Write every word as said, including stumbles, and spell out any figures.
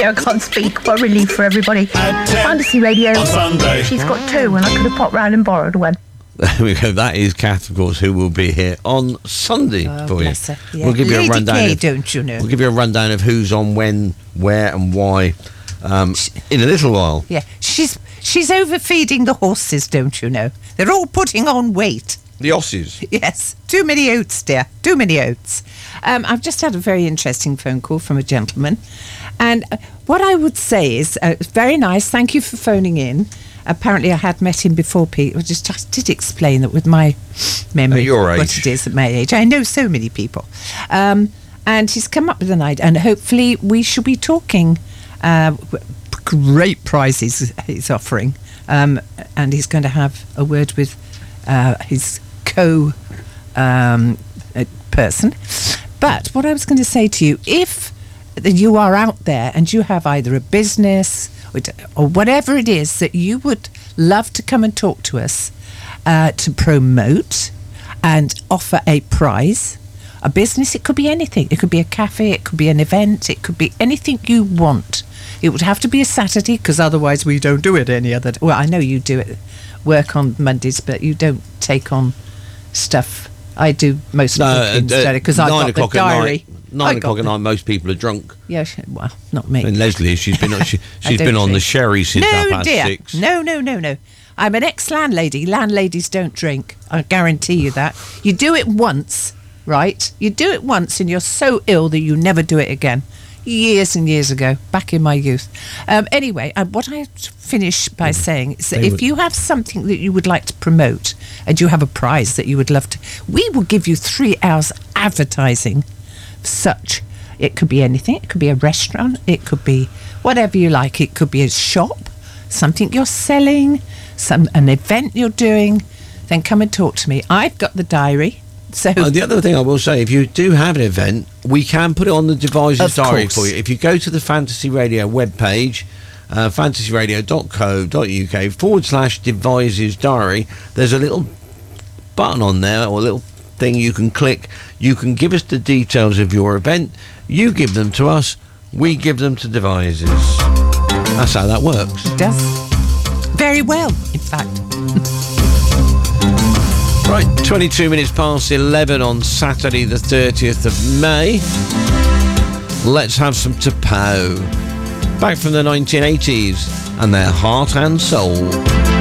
dear, I can't speak. What a relief for everybody. Fantasy Radio. On Sunday. She's got two, and I could have popped round and borrowed one. There we go. That is Kath, of course, who will be here on Sunday Oh, for you. bless her. Yeah. We'll give you Lady a rundown. K, of, don't you know? We'll give you a rundown of who's on, when, where, and why um, in a little while. Yeah, she's she's overfeeding the horses, don't you know? They're all putting on weight. The Aussies. Yes, too many oats, dear. Too many oats. Um, I've just had a very interesting phone call from a gentleman, and uh, what I would say is, uh, it's very nice. Thank you for phoning in. Apparently, I had met him before, Pete. I just, just did explain that with my memory, At your age. what it is at my age. I know so many people, um, and he's come up with an idea, and hopefully, we shall be talking. Uh, great prizes he's offering, um, and he's going to have a word with uh, his co um, uh, person. But what I was going to say to you, if you are out there and you have either a business or, or whatever it is that you would love to come and talk to us uh, to promote and offer a prize, a business, it could be anything. It could be a cafe, it could be an event, it could be anything you want. It would have to be a Saturday, because otherwise we don't do it any other day. Well, I know you do it, work on Mondays, but you don't take on stuff. I do most No, of the uh, uh, because I've nine got o'clock the at diary. night. Nine I got o'clock at the- night. Most people are drunk. Yeah, sh- well, not me. And Leslie, she's been on, she, I she's don't been on the drink. sherry since half No, past dear. six. No, no, no, no. I'm an ex-landlady. Landladies don't drink. I guarantee you that. You do it once, right? You do it once and you're so ill that you never do it again. Years and years ago, back in my youth. Um, anyway, uh, what I finish by saying is that They if would- you have something that you would like to promote and you have a prize that you would love to, we will give you three hours advertising such. It could be anything. It could be a restaurant. It could be whatever you like. It could be a shop, something you're selling, some an event you're doing. Then come and talk to me. I've got the diary. So Uh, the other thing I will say, if you do have an event, we can put it on the Devices Of Diary course. for you. If you go to the Fantasy Radio webpage, uh, fantasyradio.co.uk forward slash Devices Diary, there's a little button on there, or a little thing you can click. You can give us the details of your event. You give them to us. We give them to Devices. That's how that works. it does very well, in fact. Right, twenty-two minutes past eleven on Saturday the thirtieth of May. Let's have some Tapao. Back from the nineteen eighties and their Heart and Soul.